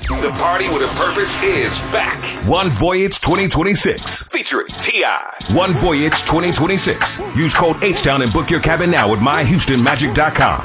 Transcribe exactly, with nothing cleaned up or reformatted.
The Party with a Purpose is back. One Voyage twenty twenty-six featuring T I One Voyage twenty twenty-six. Use code H-Town and book your cabin now at my houston magic dot com.